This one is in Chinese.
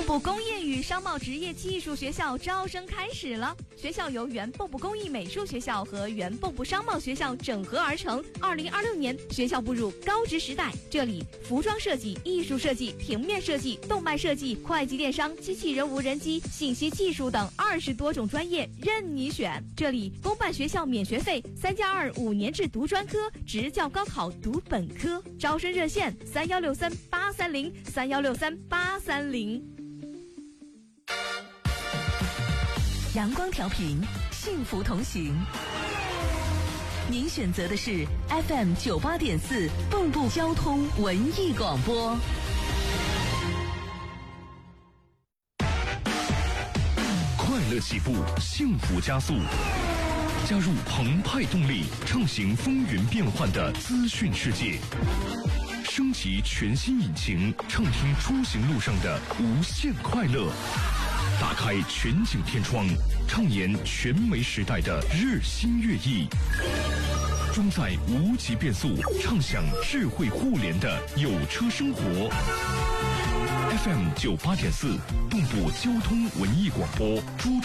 蚌埠工业与商贸职业技术学校招生开始了。学校由原蚌埠工艺美术学校和原蚌埠商贸学校整合而成。2026年，学校步入高职时代，这里服装设计、艺术设计、平面设计、动漫设计、会计电商、机器人无人机、信息技术等20多种专业任你选。这里公办学校免学费，3+2 5年制读专科，职教高考读本科。招生热线3163-830，3163-830。 阳光调频，幸福同行。您选择的是 FM 98.4蚌埠交通文艺广播。 快乐起步，幸福加速。加入澎湃动力，畅行风云变幻的资讯世界。升级全新引擎，畅听出行路上的无限快乐。打开全景天窗，畅言全媒时代的日新月异。装载无极变速，畅享智慧互联的有车生活。FM 98.4蚌埠交通文艺广播。